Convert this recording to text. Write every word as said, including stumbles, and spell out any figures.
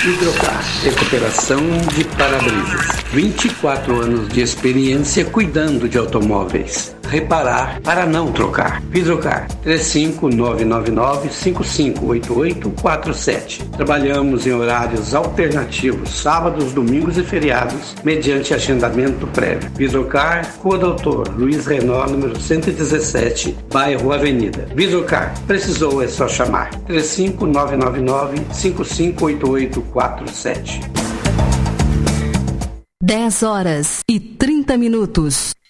Hidrocar, recuperação de para-brisas. vinte e quatro anos de experiência cuidando de automóveis. Reparar para não trocar. Hidrocar, três cinco nove nove nove, cinco cinco oito oito quatro sete. Trabalhamos em horários alternativos, sábados, domingos e feriados, mediante agendamento prévio. Hidrocar, Rua Doutor Luiz Renault, número cento e dezessete, bairro Avenida. Hidrocar, precisou é só chamar. três cinco nove nove nove, cinco cinco oito oito quatro sete. dez horas e trinta minutos.